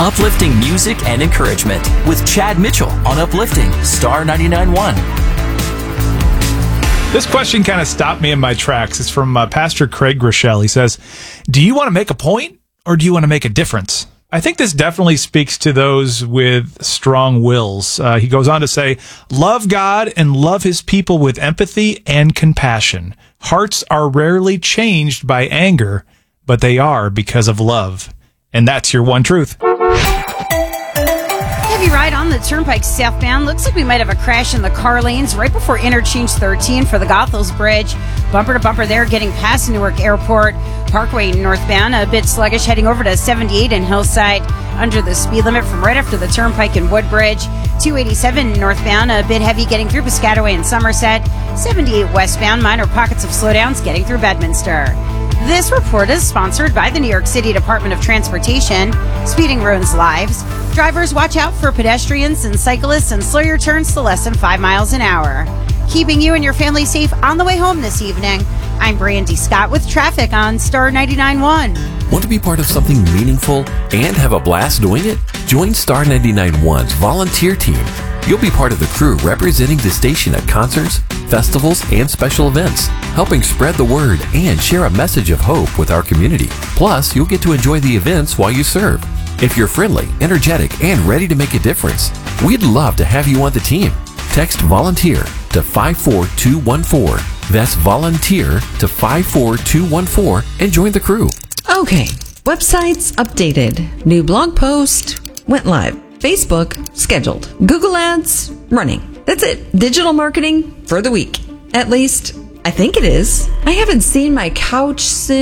Uplifting music and encouragement with Chad Mitchell on Uplifting Star 99.1. This question kind of stopped me in my tracks. It's from Pastor Craig Rochelle. He says, do you want to make a point or do you want to make a difference? I think this definitely speaks to those with strong wills. He goes on to say, love God and love his people with empathy and compassion. Hearts are rarely changed by anger, but they are because of love. And that's your one truth. Heavy ride on the Turnpike southbound. Looks like we might have a crash in the car lanes right before interchange 13 for the Goethals Bridge. Bumper to bumper there getting past Newark Airport. Parkway northbound, a bit sluggish heading over to 78 in Hillside. Under the speed limit from right after the Turnpike and Woodbridge. 287 northbound, a bit heavy getting through Piscataway and Somerset. 78 westbound, minor pockets of slowdowns getting through Bedminster. This report is sponsored by the New York City Department of Transportation. Speeding ruins lives. Drivers, watch out for pedestrians and cyclists and slow your turns to less than 5 miles an hour. Keeping you and your family safe on the way home this evening. I'm Brandy Scott with traffic on Star 99.1. Want to be part of something meaningful and have a blast doing it? Join Star 99.1's volunteer team. You'll be part of the crew representing the station at concerts, festivals, and special events, helping spread the word and share a message of hope with our community. Plus, you'll get to enjoy the events while you serve. If you're friendly, energetic, and ready to make a difference, we'd love to have you on the team. Text volunteer to 54214. That's volunteer to 54214 and join the crew. Okay, websites updated. New blog post went live. Facebook scheduled. Google Ads running. That's it. Digital marketing for the week. At least, I think it is. I haven't seen my couch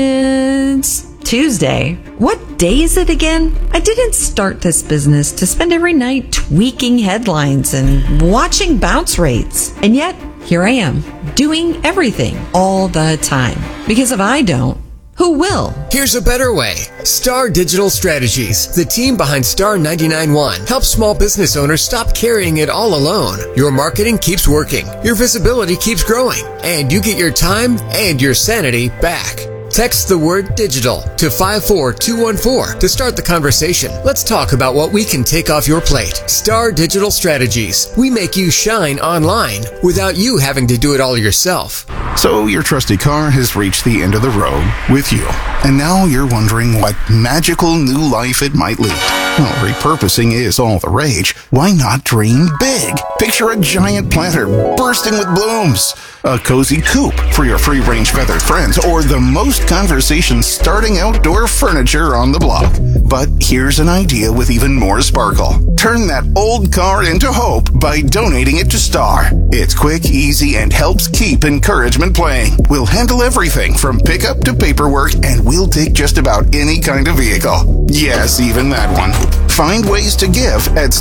since Tuesday. What day is it again? I didn't start this business to spend every night tweaking headlines and watching bounce rates. And yet, here I am, doing everything all the time. Because if I don't, who will? Here's a better way. Star Digital Strategies, the team behind Star 99.1, helps small business owners stop carrying it all alone. Your marketing keeps working, your visibility keeps growing, and you get your time and your sanity back. Text the word digital to 54214 to start the conversation. Let's talk about what we can take off your plate. Star Digital Strategies. We make you shine online without you having to do it all yourself. So your trusty car has reached the end of the road with you. And now you're wondering what magical new life it might lead. Well, repurposing is all the rage. Why not dream big? Picture a giant planter bursting with blooms, a cozy coop for your free-range feathered friends, or the most conversation-starting outdoor furniture on the block. But here's an idea with even more sparkle. Turn that old car into hope by donating it to Star. It's quick, easy, and helps keep encouragement playing. We'll handle everything from pickup to paperwork, and we'll take just about any kind of vehicle. Yes, even that one. Find ways to give at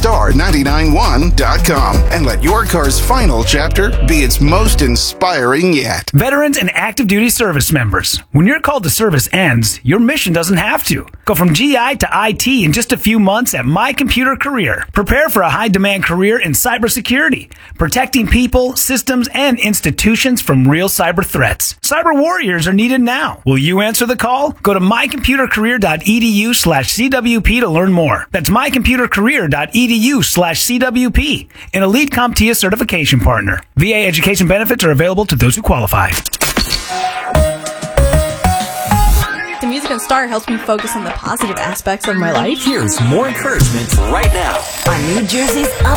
star991.com and let your car's final chapter be its most inspiring yet. Veterans and active duty service members, when your call to service ends, your mission doesn't have to. Go from GI to IT in just a few months at My Computer Career. Prepare for a high-demand career in cybersecurity, protecting people, systems, and institutions from real cyber threats. Cyber warriors are needed now. Will you answer the call? Go to mycomputercareer.edu/CWP to learn more. That's mycomputercareer.edu/CWP, an Elite CompTIA certification partner. VA education benefits are available to those who qualify. The music on Star helps me focus on the positive aspects of my life. Here's more encouragement right now on New Jersey's Up